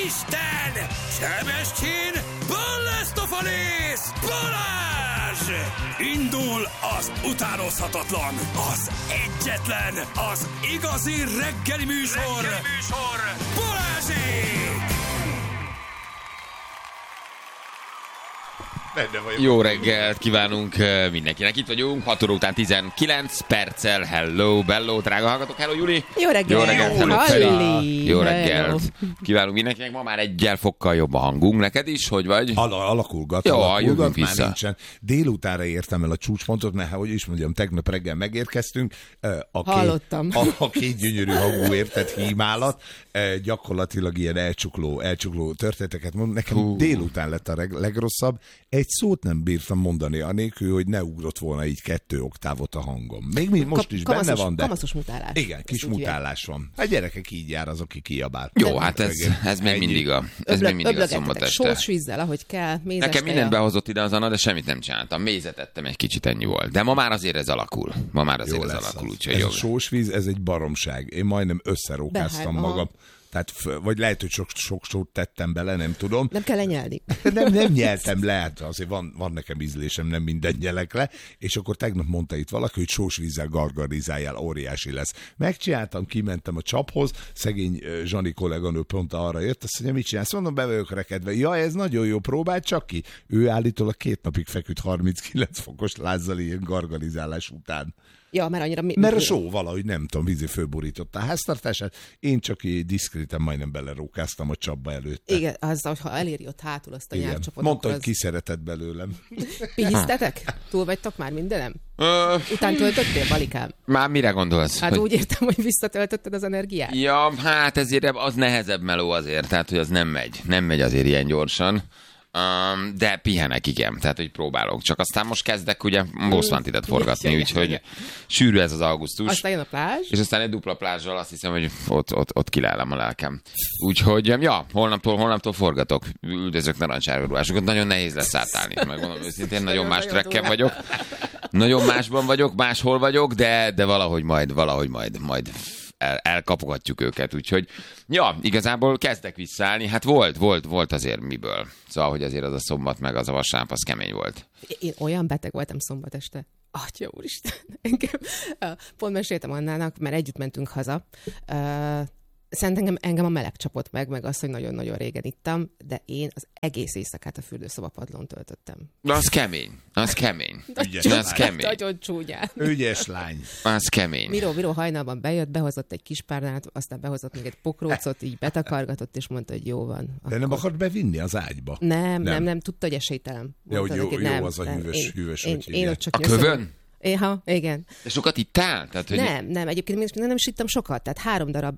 Isten! Sebestyén! Ballasztofalész! Balázs! Indul az utánozhatatlan, az egyetlen, az igazi reggeli műsor! Balázsék! Jó reggelt kívánunk mindenkinek, itt vagyunk, 6 óra után 19 perccel, hello, bello, drága hallgatók, hello Juli! Jó reggelt! Jó reggelt, hello Feri! Jó reggelt! Hello. Kívánunk mindenkinek, ma már egyel fokkal jobb a hangunk, neked is, hogy vagy? Alakulgat, jövünk már vissza. nincsen. Délutánra értem el a csúcspontot, mert hogy is mondjam, tegnap reggel megérkeztünk. Hallottam. A két gyönyörű hangú értett hímálat, gyakorlatilag ilyen elcsukló történeteket mond. Nekem délután lett a legrosszabb. Egy szót nem bírtam mondani, anélkül, hogy ne ugrott volna így 2 oktávot a hangom. Még most is benne van, de... Kamaszos mutálás. Igen, kis mutálás van. A gyerekek így jár az, aki kiabál. Jó, hát ez még mindig a szombat este. Sós vízzel, ahogy kell. Nekem mindent behozott ide az Anna, de semmit nem csináltam. Mézet ettem egy kicsit, ennyi volt. De ma már azért ez alakul. Úgyhogy ez jó. a sós víz, ez egy baromság. Én majdnem összerókáztam magam. Tehát, vagy lehet, hogy sok sót tettem bele, nem tudom. Nem kell lenyelni. Nem nyeltem le, hát azért van nekem ízlésem, nem minden nyelek le, és akkor tegnap mondta itt valaki, hogy sós vízzel gargarizáljál, óriási lesz. Megcsináltam, kimentem a csaphoz, szegény Zsani kolléganő pont arra jött, azt mondja, mit csinálsz? Mondom, be vagyok rekedve. Ja, ez nagyon jó, próbáld csak ki. Ő állítólag 2 napig feküdt 39 fokos lázzal ilyen gargarizálás után. Ja, mert annyira... Mert a só valahogy, nem tudom, vízi fölborította a háztartását, én csak így diszkréten majdnem belerókáztam a csapba előtte. Igen, azzal, ha eléri ott hátul azt a nyelvcsapot. Mondta, hogy kiszeretett belőlem. Pihisztetek? Túl vagytok már mindenem? Után töltöttél, Balikám? Már mire gondolsz? Hát úgy értem, hogy visszatöltötted az energiát. Ja, hát ezért az nehezebb meló azért, tehát hogy az nem megy azért ilyen gyorsan. De pihenek, igen, tehát hogy próbálok. Csak aztán most kezdek ugye bosszantidet forgatni, úgyhogy sűrű ez az augusztus. Aztán jön a plázs. És aztán egy dupla plázsal azt hiszem, hogy ott kilelem a lelkem. Úgyhogy, ja, holnaptól forgatok, üldözök narancsárgaruhásokat. Nagyon nehéz lesz átállni, megmondom őszintén, nagyon más trekken vagyok. Nagyon másban vagyok, máshol vagyok, de valahogy majd elkapogatjuk őket, úgyhogy ja, igazából kezdek visszaállni, hát volt azért miből. Szóval, hogy azért az a szombat meg az a vasárnap, az kemény volt. Én olyan beteg voltam szombat este. Atya úristen, pont meséltem Annának, mert együtt mentünk haza. Szerintem engem a meleg csapott meg az, hogy nagyon-nagyon régen ittam, de én az egész éjszakát a fürdőszobapadlón töltöttem. Az kemény. Ügyes lány. Nagyon csúnyán. Ügyes lány. Az kemény. Miró hajnalban bejött, behozott egy kis párnát, aztán behozott még egy pokrócot, így betakargatott, és mondta, hogy jó van. De nem akart bevinni az ágyba? Nem, tudta, hogy esélytelen. Ja, hogy jó az a hűvös, hogy én ott csak a kövön? Éha, igen. De sokat ittál? Tehát, hogy... Nem, egyébként nem is ittam sokat, tehát 3 darab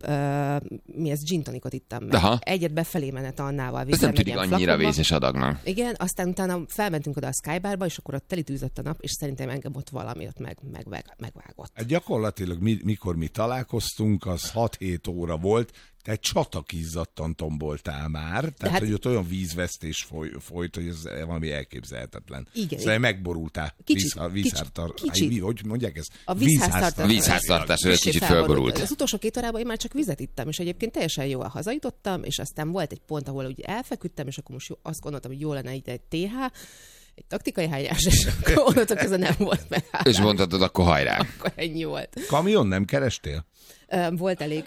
gin tonicot ittam meg. Aha. Egyet befelé menet Annával. Ez nem tűnik annyira vészes adagnak. Igen, aztán utána felmentünk oda a Skybarba, és akkor ott telitűzött a nap, és szerintem engem ott valami ott megvágott. Hát gyakorlatilag mikor mi találkoztunk, az 6-7 óra volt, te csatakízzattan tomboltál már, tehát hát, hogy ott olyan vízvesztés folyt, hogy ez valami elképzelhetetlen. Igen. Szóval megborultál. Hogy mondják ezt? A vízháztartás egy kicsit fölborult. Az utolsó 2 órában én már csak vizet ittam, és egyébként teljesen jól hazajutottam, és aztán volt egy pont, ahol úgy elfeküdtem, és akkor most azt gondoltam, hogy jó lenne ide egy TH, egy taktikai helyás, és akkor onnantól közben nem volt meg. És mondhatod, akkor hajrá. Akkor ennyi volt. Kamion nem kerestél? Volt elég.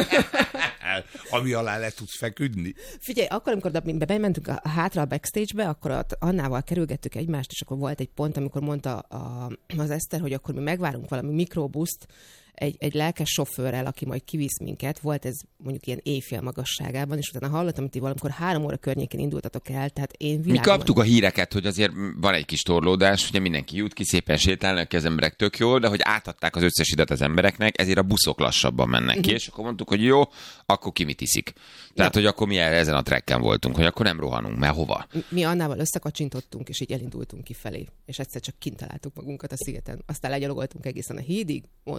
Ami alá le tudsz feküdni? Figyelj, akkor, amikor bementünk hátra a backstage-be, akkor ott Annával kerülgettük egymást, és akkor volt egy pont, amikor mondta az Eszter, hogy akkor mi megvárunk valami mikrobuszt, egy lelkes sofőrrel, aki majd kivisz minket, volt ez mondjuk ilyen éjfél magasságában, és utána hallottam, hogy ti valamikor 3 óra környékén indultatok el, tehát én Mi kaptuk a híreket, hogy azért van egy kis torlódás, ugye mindenki jut ki, szépen sétálnak ki az emberek tök jól, de hogy átadták az összes idat az embereknek, ezért a buszok lassabban mennek ki, és akkor mondtuk, hogy jó, akkor ki mit iszik. Tehát, hogy akkor mi ezen a trekken voltunk, hogy akkor nem rohanunk, mert hova? Mi Annával összekacsintottunk, és így elindultunk kifelé, és egyszer csak kint találtuk magunkat a szigeten. Aztán legyalogoltunk egészen a hídig, onnantól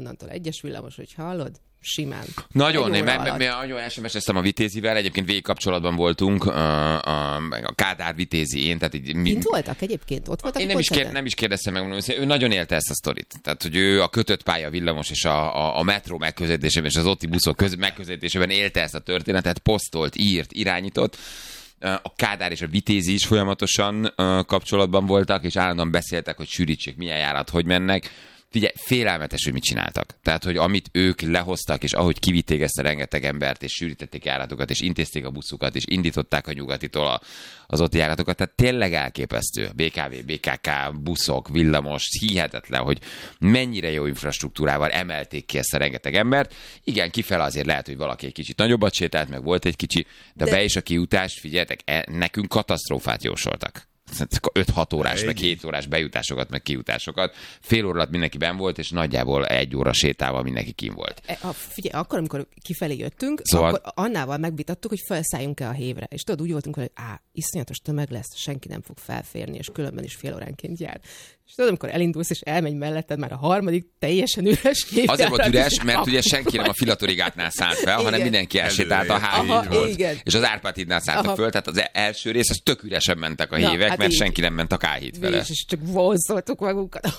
egyes villamos, hogy hallod, simán. Nagyon, nagyon SMS-eztem a Vitézivel, egyébként végigkapcsolatban voltunk, a Kádár Vitézi, én, tehát így... Kint voltak egyébként? Ott voltak? Én nem is kérdeztem meg, mondom, ő nagyon élte ezt a sztorit. Tehát, hogy ő a kötött pálya villamos és a metró megközelítésében és az otti buszok megközelítésében élte ezt a történetet, posztolt, írt, irányított. A Kádár és a Vitézi is folyamatosan kapcsolatban voltak, és állandóan beszéltek, hogy sűrítsék, milyen járat, hogy mennek. Figyelj, félelmetes, hogy mit csináltak. Tehát, hogy amit ők lehoztak, és ahogy kivitték ezt a rengeteg embert, és sűrítették járatokat, és intézték a buszukat, és indították a nyugatitól az ott járatokat, tehát tényleg elképesztő. BKV, BKK, buszok, villamos, hihetetlen, hogy mennyire jó infrastruktúrával emelték ki ezt a rengeteg embert. Igen, kifele azért lehet, hogy valaki egy kicsit nagyobbat sétált, meg volt egy kicsi, de be és a kiutás, figyeljetek, nekünk katasztrófát jósoltak. 5-6 órás, meg 7 órás bejutásokat, meg kijutásokat. Fél óra alatt mindenki benn volt, és nagyjából 1 óra sétával mindenki kín volt. Figyelj, akkor, amikor kifelé jöttünk, szóval... akkor Annával megvitattuk, hogy felszálljunk-e a hévre. És tudod, úgy voltunk, hogy iszonyatos tömeg lesz, senki nem fog felférni, és különben is fél óránként jár. És tudod, amikor elindulsz, és elmegy melletted már a harmadik teljesen üres hévjárat. Azért volt üres, mert ugye senki nem a Filatorigátnál szállt fel, hanem mindenki elsétált a H-hídhoz. És az Árpád hídnál szálltak föl, tehát az első rész, az tök üresen mentek a hévek, mert senki nem ment a K-híd fele. És csak vonzoltuk magunkat.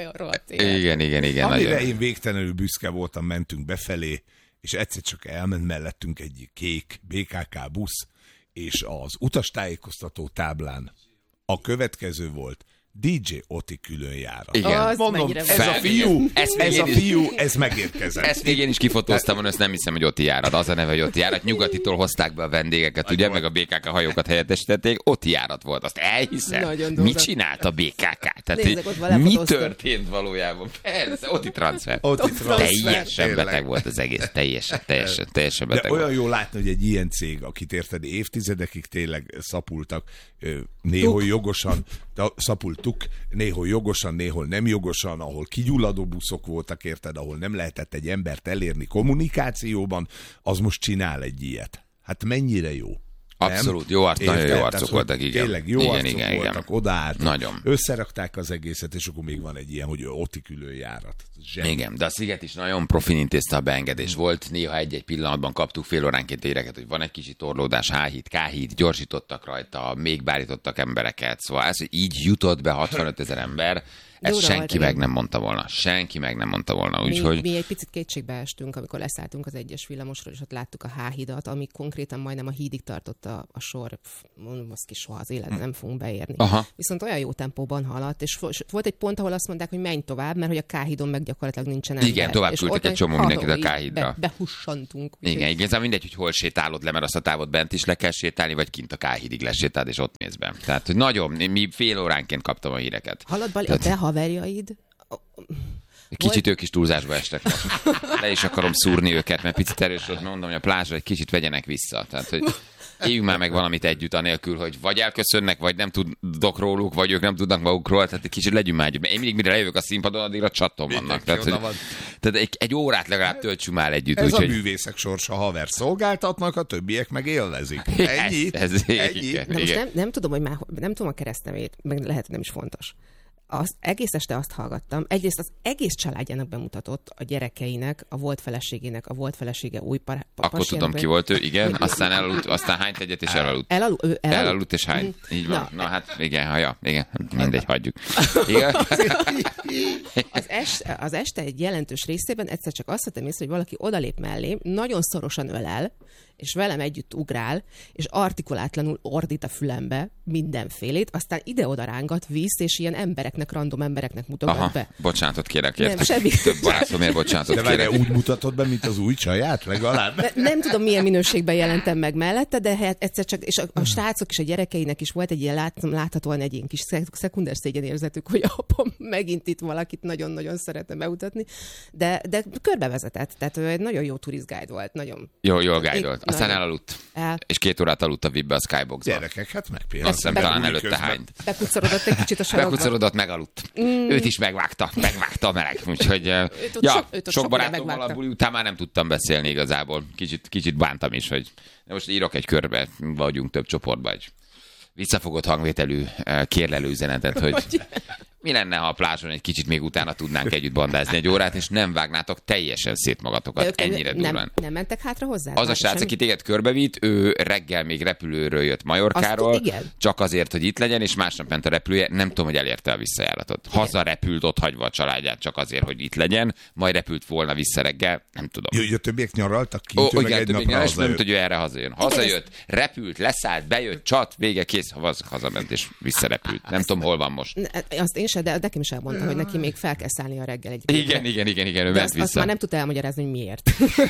Igen. Amire én végtelenül büszke voltam, mentünk befelé, és egyszer csak elment mellettünk egy kék BKK busz, és az utastájékoztató táblán a következő volt: DJ Oti különjárat. Igen. Mondom, ez a fiú, ez megérkezett. Ezt még én is kifotóztam, ezt nem hiszem, hogy Oti járat. Az a neve, hogy Oti járat. Nyugatitól hozták be a vendégeket, ugye, meg a BKK hajókat helyettesítették. Oti járat volt, azt elhiszem. Mit csinált a BKK? Tehát mi történt valójában? Persze, Oti transfer. Teljesen beteg volt az egész. Teljesen beteg. De olyan jó látni, hogy egy ilyen cég, akit érted, évtizedekig tényleg szapultak, néhol jogosan, szapultuk, néhol jogosan, néhol nem jogosan, ahol kigyulladó buszok voltak, érted, ahol nem lehetett egy embert elérni kommunikációban, az most csinál egy ilyet. Hát mennyire jó. Abszolút, nagyon jó arcok voltak, igen. Tényleg jó arcok voltak, odaálltak, nagyon. Összerakták az egészet, és akkor még van egy ilyen, hogy Oti különjárat. Igen, de a Sziget is nagyon profin intézte a beengedés. Volt néha egy-egy pillanatban kaptuk fél óránként éreket, hogy van egy kicsi torlódás, H-híd, K-híd, gyorsítottak rajta, még bárítottak embereket, szóval ez, hogy így jutott be 65 000 ember, ezt senki meg nem mondta volna. Senki meg nem mondta volna. Úgyhogy... Mi egy picit kétségbe estünk, amikor leszálltunk az egyes villamosról, és ott láttuk a H-hidat, ami konkrétan majdnem a hídig tartott a sor. Mondom, azt ki soha az életben nem fogunk beérni. Aha. Viszont olyan jó tempóban haladt, és volt egy pont, ahol azt mondták, hogy menj tovább, mert hogy a K-hídon meg gyakorlatilag nincsen ember. Igen, tovább küldtek egy csomó mindenkit a K-hídra. Behussantunk. Igen, mindegy, hogy hol sétálod le, mert azt a távot bent is le kell sétálni, vagy kint a K-hídig lesétálod, és ott mész be. Tehát, hogy nagyon, mi fél óránként kaptam a híreket. Hallod, Bali, a te haverjaid... Kicsit ők is túlzásba estek most. Le is akarom szúrni őket, mert picit erős volt, mondom, hogy a plázsra egy kicsit vegyenek vissza. Tehát, hogy éljünk már meg valamit együtt anélkül, hogy vagy elköszönnek, vagy nem tudok róluk, vagy ők nem tudnak magukról, tehát egy kicsit legyünk már együtt. Én mindig, mire lejövök a színpadon, addigra csaton vannak. Tehát egy órát legalább töltsünk már együtt. Ez a művészek sorsa, haver szolgáltatnak, a többiek meg élvezik. Ennyi. Most nem tudom, hogy már nem tudom a keresztnevét, meg lehet, hogy nem is fontos. Egész este azt hallgattam. Egyrészt az egész családjának bemutatott, a gyerekeinek, a volt feleségének, a volt felesége új Akkor tudom, ki volt ő, igen. Aztán elaludt, aztán hányt egyet, és elaludt. Elaludt és hány. Így van. Na hát, igen, igen. Mindegy, hagyjuk. Igen? Az este egy jelentős részében egyszer csak azt vettem észre, hogy valaki odalép mellé, nagyon szorosan ölel, és velem együtt ugrál, és artikulátlanul ordít a fülembe mindenfélét, aztán ide-oda rángat, visz, és ilyen random embereknek mutogat be. Bocsánatot kérek, értek. Több barátomért bocsánatot kérek. De úgy mutatod be, mint az új csaját, legalább? Nem tudom, milyen minőségben jelentem meg mellette, de hát egyszer csak, és a srácok és a gyerekeinek is volt egy ilyen láthatóan egy ilyen kis szekunder szégyenérzetük, hogy apám megint itt valakit nagyon-nagyon szeretne bemutatni, de körbevezetett, tehát ő egy nagyon jó turistguide volt, nagyon. Jól guide-olt. Aztán elaludt. És 2 órát aludt a VIP-be a Skybox-ba. Gyerekek, hát megpillanatok. Azt hiszem, talán előtte hányt. Bekucorodott egy kicsit a sarokba. Bekucorodott, megaludt. Őt is megvágta a meleg. Úgyhogy sok barátommal a buli után már nem tudtam beszélni igazából. Kicsit bántam is, hogy most írok egy körbe, vagyunk több csoportba, egy visszafogott hangvételű kérlelő üzenetet, hogy mi lenne, ha a plázson egy kicsit még utána tudnánk együtt bandázni egy órát, és nem vágnátok teljesen szét magatokat ennyire durván. Nem mentek hátra hozzá? Az a srác, aki téged körbevitt, ő reggel még repülőről jött Majorkáról, csak azért, hogy itt legyen, és másnap ment a repülője, nem tudom, hogy elérte a visszajáratot. Hazarepült ott hagyva a családját csak azért, hogy itt legyen, majd repült volna vissza reggel, nem tudom. Jó, a többiek nyaraltak kint, ő meg egy napra hazajött. Nem tudja, hogy erre hazajön. Hazajött, repült, leszállt, bejött, csat, vége, kész, hazament és visszarepült. Nem tudom, hol van most. Azt én sem, de nekem is elmondta, hogy neki még fel kell szállni a reggel egy Igen, ő ment vissza. Azt már nem tudta elmagyarázni, hogy miért.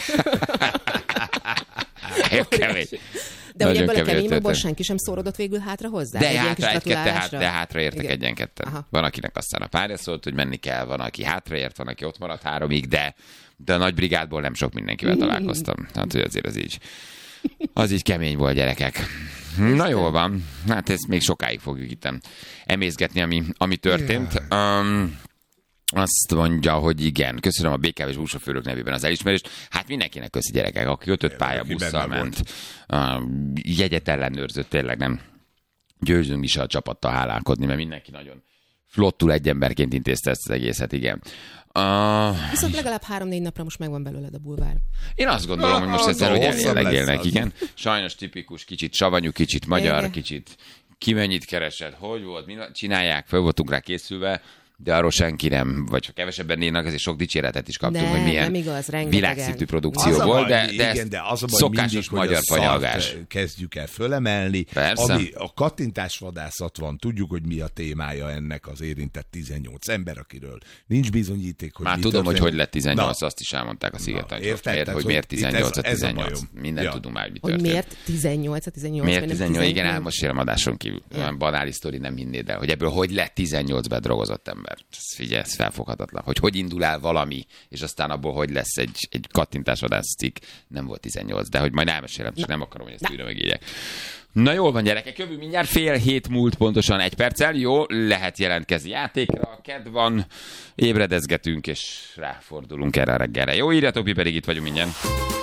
Kemény. De hogy ebből a keményből senki sem szórodott végül hátra hozzá? De hátraértek egyen-ketten. Van, akinek aztán a párja szólt, hogy menni kell, van, aki hátraért, van, aki ott maradt 3-ig, de a nagy brigádból nem sok mindenkivel találkoztam. Hát, hogy azért az így kemény volt, gyerekek. Na jól van. Hát ezt még sokáig fogjuk itt emészgetni, ami történt. Azt mondja, hogy igen. Köszönöm a BKV-s buszsofőrök nevében az elismerést. Hát mindenkinek köszi, gyerekek, aki 5 pályabusszal ment. Jegyet ellenőrzött, tényleg nem győzünk is a csapattal hálálkodni, mert mindenki nagyon flottul egy emberként intézte ezt az egészet, igen. Viszont legalább 3-4 napra most megvan belőled a bulvár. Én azt gondolom, hogy most ezzel, hogy eljellegélnek, igen. Sajnos tipikus, kicsit savanyú, kicsit magyar, kicsit ki mennyit keresett, hogy volt, mi csinálják, föl voltunk rá készülve, de arról senki nem, vagy ha kevesebben néznek, ezért sok dicséretet is kaptunk, hogy milyen világszintű produkció volt, de az a baj, szokásos mindig, magyar fanyalgás. Kezdjük el fölemelni. Persze. Ami a kattintásvadászat van, tudjuk, hogy mi a témája ennek az érintett 18 ember, akiről nincs bizonyíték, hogy már tudom, hogy lett 18, azt is elmondták a Szigetangyalok, hogy miért 18 a 18. Mindent tudunk már, mi történt. Hogy miért 18 a 18? Miért 18? Igen, elmosélem adáson kívül. Olyan banális sztori nem hinnéd el, hogy ebből hogy lett 18 bedrogozott ember. Figyelj, ez felfoghatatlan. Hogy indul el valami, és aztán abból hogy lesz egy kattintásvadász cikk. Nem volt 18, de hogy majd elmesélem, csak nem akarom, hogy ezt újra megígyek. Na jól van, gyerekek, jövő mindjárt 6:30 múlt pontosan 1 perccel. Jó, lehet jelentkezni játékra, kedv van, ébredezgetünk, és ráfordulunk erre a reggelre. Jó, írjatok, mi pedig itt vagyunk mindjárt.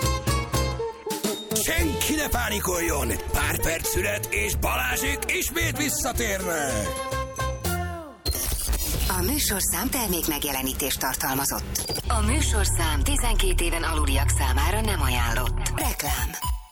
Senki ne pánikoljon! Pár perc szület, és Balázsék ismét visszatérnek! A műsorszám termék megjelenítést tartalmazott. A műsorszám 12 éven aluliak számára nem ajánlott. Reklám.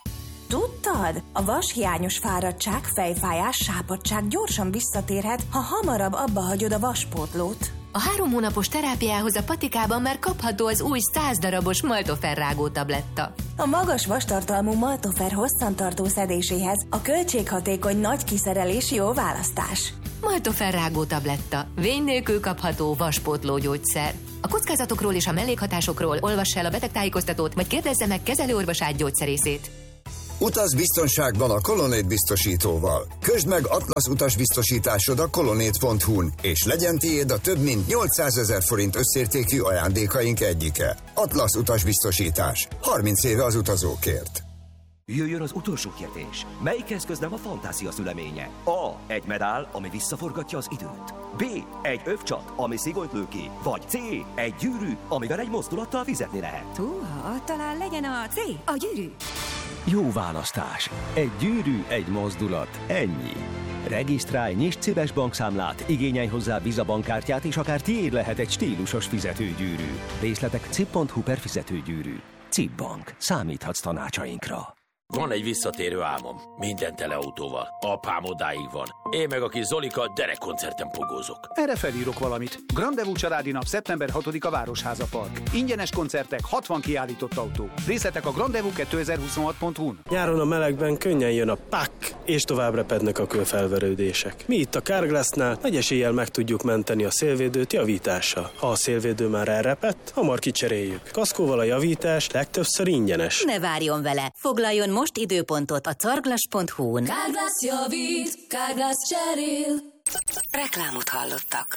Tudtad? A vashiányos fáradtság, fejfájás, sápadtság gyorsan visszatérhet, ha hamarabb abba hagyod a vaspótlót. A 3 hónapos terápiához a patikában már kapható az új 100 darabos Maltofer rágó tabletta. A magas vastartalmú Maltofer hosszantartó szedéséhez a költséghatékony nagy kiszerelés jó választás. Maltofer rágó tabletta. Vény nélkül kapható vaspótló gyógyszer. A kockázatokról és a mellékhatásokról olvass el a betegtájékoztatót, vagy kérdezze meg kezelőorvosát gyógyszerészét. Utaz biztonságban a Colonnade biztosítóval. Közd meg Atlasz utasbiztosításod a colonnade.hu-n, és legyen tiéd a több mint 800 000 forint összértékű ajándékaink egyike. Atlasz utasbiztosítás. 30 éve az utazókért. Jöjjön az utolsó kérdés. Melyik eszköz nem a fantázia szüleménye? A. Egy medál, ami visszaforgatja az időt. B. Egy övcsat, ami szigolyt lő ki. Vagy C. Egy gyűrű, amivel egy mozdulattal fizetni lehet. Húha, talán legyen a C. A gyűrű. Jó választás. Egy gyűrű, egy mozdulat. Ennyi. Regisztrálj, nyisd CIBES bankszámlát, igényelj hozzá Visa bankkártyát, és akár tiéd lehet egy stílusos fizetőgyűrű. Részletek cib.hu/fizetőgyűrű. CIB Bank. Számíthatsz tanácsainkra. Van egy visszatérő álmom. Minden teleautóval. Apám odáig van. Én meg a kis Zolika derekkoncerten pogózok. Erre felírok valamit. Grandevú családi nap szeptember 6-a Városháza Park. Ingyenes koncertek, 60 kiállított autó. Részletek a grandevú2026.hu-n. Nyáron a melegben könnyen jön a pak, és tovább repednek a kőfelverődések. Mi itt a Carglassnál nagy eséllyel meg tudjuk menteni a szélvédőt javítással. Ha a szélvédő már elrepett, hamar kicseréljük. Kaszkóval a javítás legtöbbször ingyenes. Ne várjon vele. Foglaljon most időpontot a carglass.hu-n. Carglass javít, Carglass cserél. Reklámot hallottak.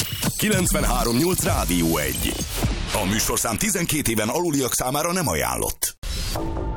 93.8 Rádió 1. A műsorszám 12 éven aluliak számára nem ajánlott.